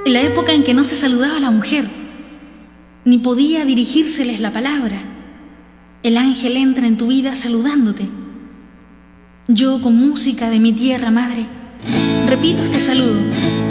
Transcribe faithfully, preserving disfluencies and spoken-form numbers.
en la época en que no se saludaba a la mujer, ni podía dirigírseles la palabra, el ángel entra en tu vida saludándote. Yo, con música de mi tierra madre, repito este saludo